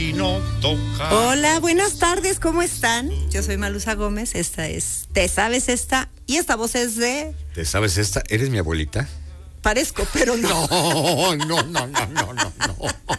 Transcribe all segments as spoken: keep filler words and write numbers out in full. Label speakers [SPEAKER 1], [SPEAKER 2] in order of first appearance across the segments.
[SPEAKER 1] y no toca.
[SPEAKER 2] Hola, buenas tardes, ¿cómo están? Yo soy Malusa Gómez, esta es ¿Te sabes esta? Y esta voz es de...
[SPEAKER 1] ¿Te sabes esta? ¿Eres mi abuelita?
[SPEAKER 2] Parezco, pero no.
[SPEAKER 1] No, no, no, no, no, no, no.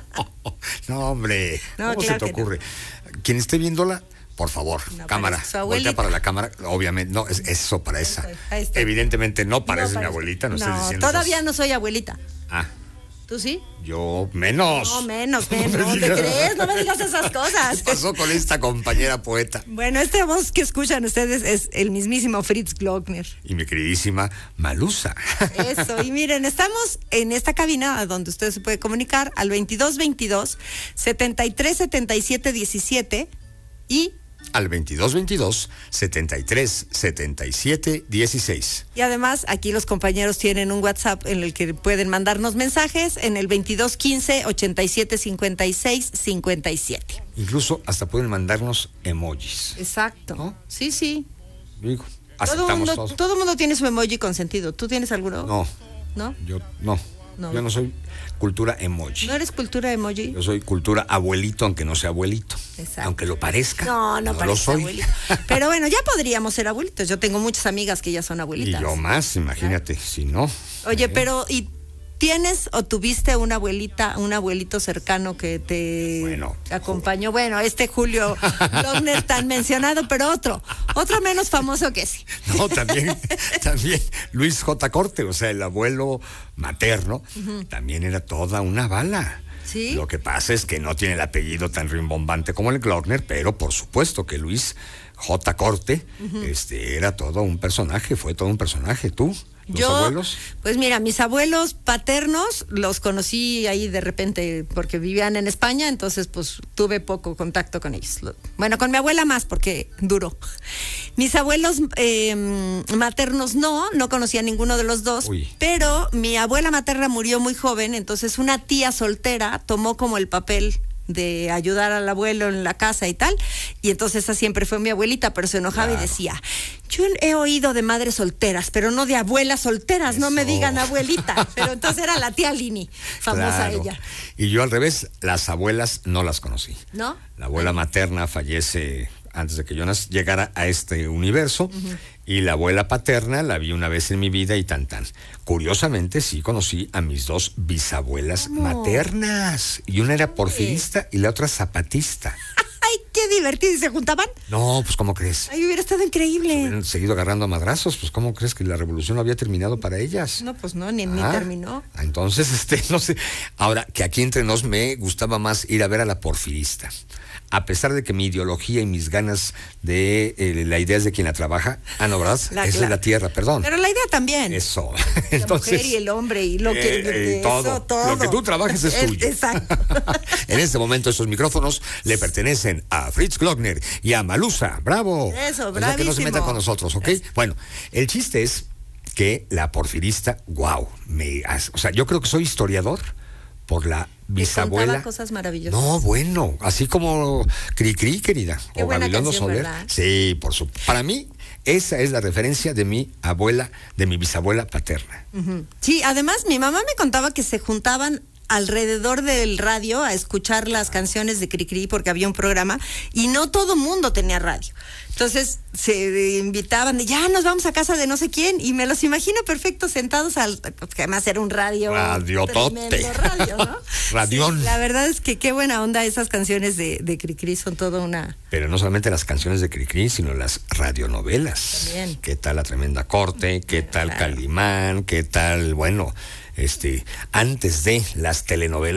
[SPEAKER 1] No, hombre,
[SPEAKER 2] No,
[SPEAKER 1] ¿cómo
[SPEAKER 2] claro
[SPEAKER 1] se te
[SPEAKER 2] que
[SPEAKER 1] ocurre? Quien esté viéndola, por favor,
[SPEAKER 2] No,
[SPEAKER 1] cámara,
[SPEAKER 2] parece su abuelita.
[SPEAKER 1] voltea para la cámara, obviamente, no, es eso para esa.
[SPEAKER 2] estoy, ahí estoy.
[SPEAKER 1] Evidentemente no pareces
[SPEAKER 2] No
[SPEAKER 1] mi
[SPEAKER 2] parezco.
[SPEAKER 1] abuelita, no,
[SPEAKER 2] No,
[SPEAKER 1] estoy diciendo
[SPEAKER 2] todavía
[SPEAKER 1] esas-
[SPEAKER 2] no soy abuelita.
[SPEAKER 1] Ah,
[SPEAKER 2] ¿Tú sí?
[SPEAKER 1] yo menos.
[SPEAKER 2] No, menos,
[SPEAKER 1] No me
[SPEAKER 2] menos. ¿No te
[SPEAKER 1] digas.
[SPEAKER 2] crees? No me digas esas cosas.
[SPEAKER 1] ¿Qué pasó con esta compañera poeta?
[SPEAKER 2] Bueno, esta voz que escuchan ustedes es el mismísimo Fritz Glockner.
[SPEAKER 1] Y mi queridísima Malusa.
[SPEAKER 2] Eso, y miren, estamos en esta cabina donde usted se puede comunicar al veintidós veintidós, setenta y tres setenta y siete diecisiete y,
[SPEAKER 1] Al veintidós veintidós, setenta y tres setenta y siete dieciséis.
[SPEAKER 2] y además aquí los compañeros tienen un WhatsApp en el que pueden mandarnos mensajes en el veintidós quince ochenta y siete cincuenta y seis cincuenta y siete.
[SPEAKER 1] Incluso hasta pueden mandarnos emojis.
[SPEAKER 2] Exacto.
[SPEAKER 1] ¿No?
[SPEAKER 2] Sí, sí.
[SPEAKER 1] Digo,
[SPEAKER 2] Todo
[SPEAKER 1] aceptamos
[SPEAKER 2] mundo,
[SPEAKER 1] todo.
[SPEAKER 2] todo mundo tiene su emoji consentido. ¿Tú tienes alguno?
[SPEAKER 1] No,
[SPEAKER 2] ¿No?
[SPEAKER 1] yo no.
[SPEAKER 2] No.
[SPEAKER 1] Yo no soy cultura emoji.
[SPEAKER 2] ¿No eres cultura emoji?
[SPEAKER 1] Yo soy cultura abuelito, aunque no sea abuelito.
[SPEAKER 2] Exacto.
[SPEAKER 1] Aunque lo parezca.
[SPEAKER 2] No, no,
[SPEAKER 1] lo
[SPEAKER 2] parece
[SPEAKER 1] soy.
[SPEAKER 2] abuelito. Pero bueno, ya podríamos ser abuelitos. Yo tengo muchas amigas que ya son
[SPEAKER 1] Y
[SPEAKER 2] abuelitas.
[SPEAKER 1] yo más, imagínate, si no.
[SPEAKER 2] Oye,
[SPEAKER 1] ¿eh?
[SPEAKER 2] pero ¿y tienes o tuviste una abuelita, un abuelito cercano que te
[SPEAKER 1] Bueno,
[SPEAKER 2] acompañó? Bueno, este Julio Glockner tan mencionado, pero otro, otro menos famoso que ese.
[SPEAKER 1] No, también, también Luis J. Corte, o sea, el abuelo materno, también era toda una bala.
[SPEAKER 2] ¿Sí?
[SPEAKER 1] Lo que pasa es que no tiene el apellido tan rimbombante como el Glockner, pero por supuesto que Luis J. Corte este, era todo un personaje, fue todo un personaje. ¿Tú? ¿Los
[SPEAKER 2] Yo,
[SPEAKER 1] abuelos?
[SPEAKER 2] pues mira, mis abuelos paternos los conocí ahí de repente porque vivían en España, entonces pues tuve poco contacto con ellos. Lo- Bueno, con mi abuela más porque duró. Mis abuelos eh, maternos no, no conocía a ninguno de los dos,
[SPEAKER 1] Uy.
[SPEAKER 2] pero mi abuela materna murió muy joven, entonces una tía soltera tomó como el papel de ayudar al abuelo en la casa y tal, y entonces esa siempre fue mi abuelita, pero se enojaba
[SPEAKER 1] Claro.
[SPEAKER 2] y decía, yo he oído de madres solteras, pero no de abuelas solteras, no me
[SPEAKER 1] Eso.
[SPEAKER 2] digan abuelita, pero entonces era la tía Lini, famosa
[SPEAKER 1] Claro.
[SPEAKER 2] ella,
[SPEAKER 1] Y yo al revés, las abuelas no las conocí.
[SPEAKER 2] ¿no?
[SPEAKER 1] La abuela materna fallece antes de que yo nas- llegara a este universo, y la abuela paterna la vi una vez en mi vida y tan tan. Curiosamente sí conocí a mis dos bisabuelas
[SPEAKER 2] ¿Cómo?
[SPEAKER 1] maternas, y una era porfirista y la otra zapatista.
[SPEAKER 2] Ay, qué divertido, ¿y se juntaban?
[SPEAKER 1] No, pues ¿cómo crees?
[SPEAKER 2] Ay, hubiera estado increíble.
[SPEAKER 1] Hubieran seguido agarrando a madrazos, pues ¿cómo crees que la revolución no había terminado para ellas?
[SPEAKER 2] No, pues no, ni, ni
[SPEAKER 1] Ah,
[SPEAKER 2] terminó.
[SPEAKER 1] Entonces, este, no sé. Ahora, que aquí entre nos me gustaba más ir a ver a la porfirista. A pesar de que mi ideología y mis ganas de eh, la idea es de quien la trabaja. Ah, no, ¿verdad?
[SPEAKER 2] La-
[SPEAKER 1] Esa
[SPEAKER 2] la-
[SPEAKER 1] es la tierra, perdón.
[SPEAKER 2] Pero la idea también.
[SPEAKER 1] Eso.
[SPEAKER 2] La
[SPEAKER 1] Entonces,
[SPEAKER 2] mujer y el hombre y lo que...
[SPEAKER 1] eh, eh,
[SPEAKER 2] eso,
[SPEAKER 1] todo.
[SPEAKER 2] todo.
[SPEAKER 1] Lo que tú trabajes es
[SPEAKER 2] El-
[SPEAKER 1] tuyo.
[SPEAKER 2] Exacto.
[SPEAKER 1] En este momento estos micrófonos le pertenecen a Fritz Glockner y a Malusa. ¡Bravo!
[SPEAKER 2] Eso,
[SPEAKER 1] O sea, que no se
[SPEAKER 2] bravísimo.
[SPEAKER 1] meta con nosotros, ¿ok? Bueno, el chiste es que la porfirista, wow, me, hace- o sea, yo creo que soy historiador por la
[SPEAKER 2] Te
[SPEAKER 1] bisabuela.
[SPEAKER 2] contaba cosas maravillosas.
[SPEAKER 1] No, bueno, así como Cricri, querida.
[SPEAKER 2] Qué
[SPEAKER 1] o
[SPEAKER 2] buena
[SPEAKER 1] Gabilondo
[SPEAKER 2] canción,
[SPEAKER 1] Soler.
[SPEAKER 2] ¿verdad?
[SPEAKER 1] Sí, por su. Para mí, esa es la referencia de mi abuela, de mi bisabuela paterna.
[SPEAKER 2] Ujú. Sí, además mi mamá me contaba que se juntaban alrededor del radio a escuchar las canciones de Cricri porque había un programa y no todo mundo tenía radio. Entonces se invitaban de ya nos vamos a casa de no sé quién y me los imagino perfectos sentados al porque además era un radio
[SPEAKER 1] Radiotote.
[SPEAKER 2] tremendo radio, ¿no?
[SPEAKER 1] Radión.
[SPEAKER 2] Sí, la verdad es que qué buena onda esas canciones de, de Cricri son toda una
[SPEAKER 1] Pero no solamente las canciones de Cricri, sino las radionovelas.
[SPEAKER 2] También.
[SPEAKER 1] ¿Qué tal La Tremenda Corte? ¿Qué tal
[SPEAKER 2] Claro.
[SPEAKER 1] Calimán? ¿Qué tal, bueno, este, antes de las telenovelas?